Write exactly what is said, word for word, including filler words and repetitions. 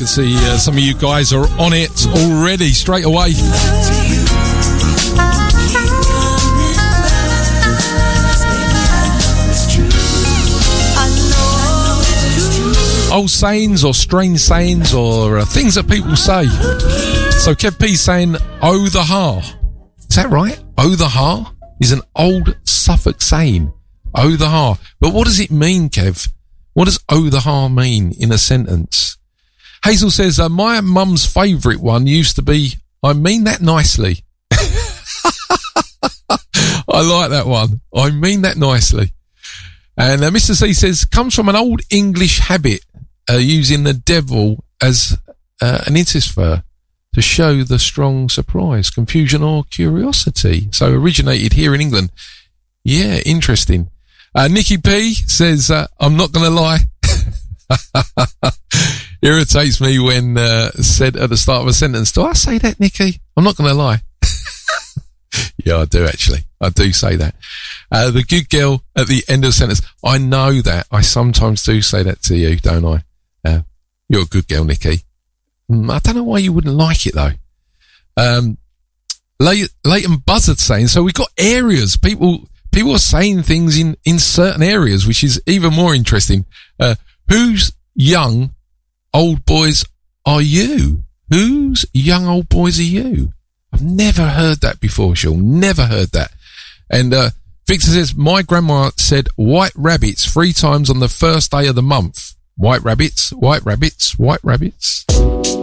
can see uh, some of you guys are on it already straight away. Old sayings or strange sayings or uh, things that people say. So Kev P's saying, oh the ha. Is that right? Oh the ha is an old Suffolk saying. Oh the ha. But what does it mean, Kev? What does oh the ha mean in a sentence? Hazel says, uh, my mum's favourite one used to be, I mean that nicely. I like that one. I mean that nicely. And uh, Mister C says, comes from an old English habit, uh, using the devil as uh, an intersphere to show the strong surprise, confusion or curiosity. So originated here in England. Yeah, interesting. Uh, Nikki P says, uh, I'm not going to lie. Irritates me when uh, said at the start of a sentence. Do I say that, Nikki? I'm not going to lie. Yeah, I do actually. I do say that. Uh, the good girl at the end of the sentence. I know that. I sometimes do say that to you, don't I? Uh, you're a good girl, Nikki. Mm, I don't know why you wouldn't like it though. Um, Lay- Leighton Buzzard saying, so we've got areas. People, people are saying things in, in certain areas, which is even more interesting. Uh, whose young old boys are you? Whose young old boys are you? I've never heard that before, Sean. Never heard that. And, uh, Victor says, my grandma said white rabbits three times on the first day of the month. White rabbits, white rabbits, white rabbits.